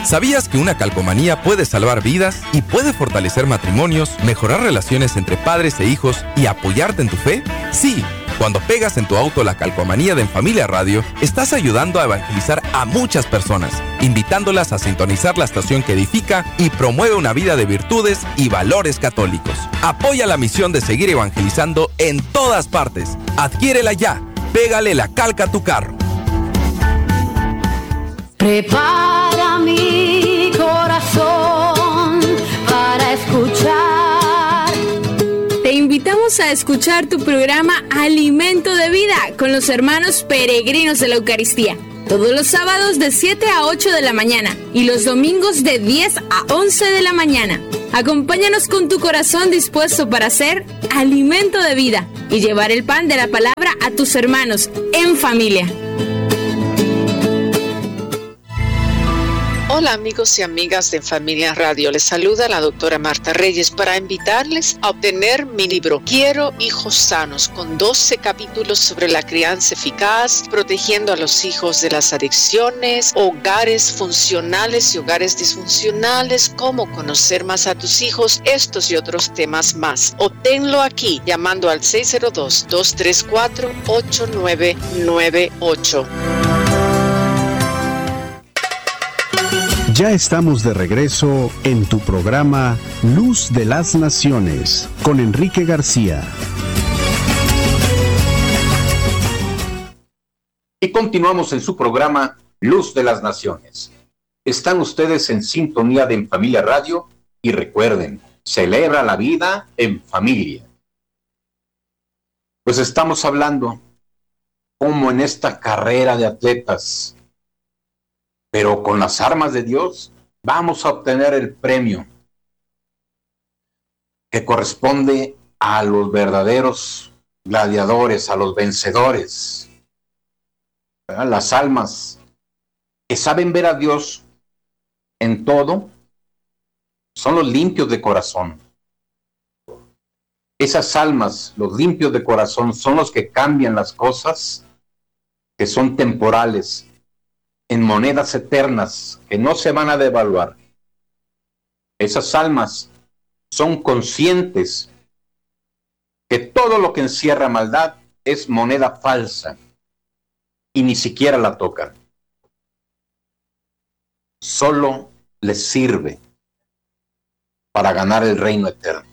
¿Sabías que una calcomanía puede salvar vidas y puede fortalecer matrimonios, mejorar relaciones entre padres e hijos y apoyarte en tu fe? Sí, cuando pegas en tu auto la calcomanía de En Familia Radio, estás ayudando a evangelizar a muchas personas, invitándolas a sintonizar la estación que edifica y promueve una vida de virtudes y valores católicos. Apoya la misión de seguir evangelizando en todas partes. Adquiérela ya. Pégale la calca a tu carro. Prepara mi corazón para escuchar. Te invitamos a escuchar tu programa Alimento de Vida con los hermanos peregrinos de la Eucaristía. Todos los sábados de 7 a 8 de la mañana y los domingos de 10 a 11 de la mañana. Acompáñanos con tu corazón dispuesto para ser alimento de vida y llevar el pan de la palabra a tus hermanos en familia. Hola amigos y amigas de En Familia Radio, les saluda la doctora Marta Reyes para invitarles a obtener mi libro Quiero hijos sanos, con 12 capítulos sobre la crianza eficaz, protegiendo a los hijos de las adicciones, hogares funcionales y hogares disfuncionales, cómo conocer más a tus hijos, estos y otros temas más. Obténlo aquí llamando al 602-234-8998. Ya estamos de regreso en tu programa Luz de las Naciones con Enrique García. Y continuamos en su programa Luz de las Naciones. Están ustedes en sintonía de En Familia Radio y recuerden, celebra la vida en familia. Pues estamos hablando como en esta carrera de atletas, pero con las armas de Dios vamos a obtener el premio que corresponde a los verdaderos gladiadores, a los vencedores, ¿verdad? Las almas que saben ver a Dios en todo son los limpios de corazón. Esas almas, los limpios de corazón, son los que cambian las cosas que son temporales en monedas eternas que no se van a devaluar. Esas almas son conscientes que todo lo que encierra maldad es moneda falsa y ni siquiera la tocan. Solo les sirve para ganar el reino eterno.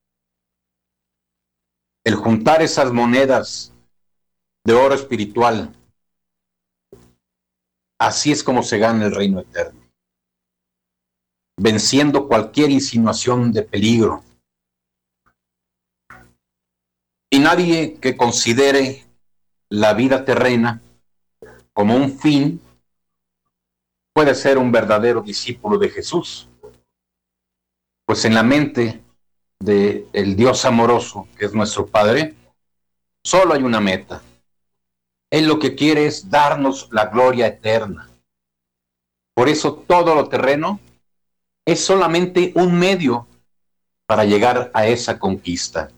El juntar esas monedas de oro espiritual, así es como se gana el reino eterno, venciendo cualquier insinuación de peligro. Y nadie que considere la vida terrena como un fin puede ser un verdadero discípulo de Jesús, pues en la mente del Dios amoroso, que es nuestro Padre, solo hay una meta. Él lo que quiere es darnos la gloria eterna. Por eso todo lo terreno es solamente un medio para llegar a esa conquista.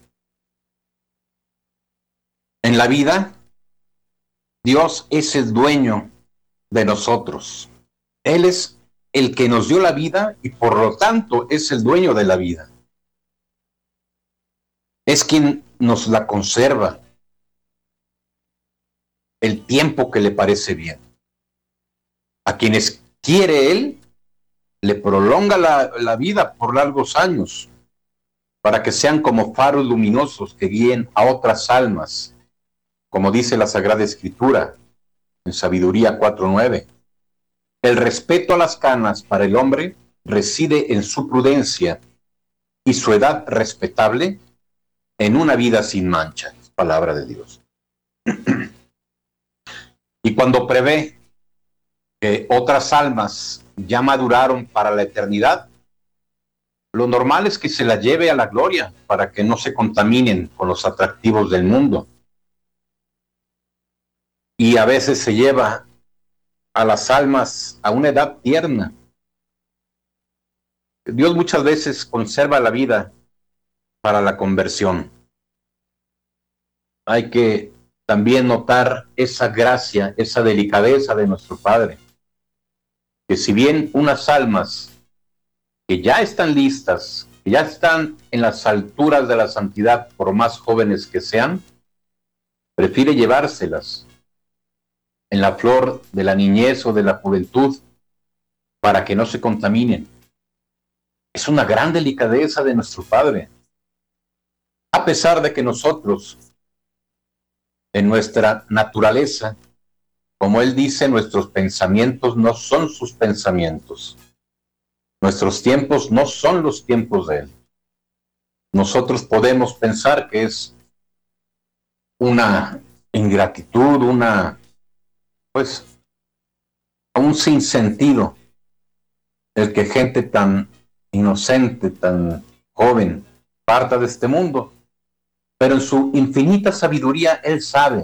En la vida, Dios es el dueño de nosotros. Él es el que nos dio la vida y por lo tanto es el dueño de la vida. Es quien nos la conserva el tiempo que le parece bien. A quienes quiere Él, le prolonga la vida por largos años, para que sean como faros luminosos que guíen a otras almas, como dice la Sagrada Escritura, en Sabiduría 4:9. El respeto a las canas para el hombre reside en su prudencia y su edad respetable en una vida sin mancha. Es palabra de Dios. Y cuando prevé que otras almas ya maduraron para la eternidad, lo normal es que se las lleve a la gloria para que no se contaminen con los atractivos del mundo. Y a veces se lleva a las almas a una edad tierna. Dios muchas veces conserva la vida para la conversión. Hay que también notar esa gracia, esa delicadeza de nuestro Padre. que si bien unas almas que ya están listas, que ya están en las alturas de la santidad, por más jóvenes que sean, prefiere llevárselas en la flor de la niñez o de la juventud para que no se contaminen. Es una gran delicadeza de nuestro Padre. A pesar de que nosotros, en nuestra naturaleza, como Él dice, nuestros pensamientos no son sus pensamientos. Nuestros tiempos no son los tiempos de Él. Nosotros podemos pensar que es una ingratitud, un sinsentido el que gente tan inocente, tan joven, parta de este mundo. Pero en su infinita sabiduría Él sabe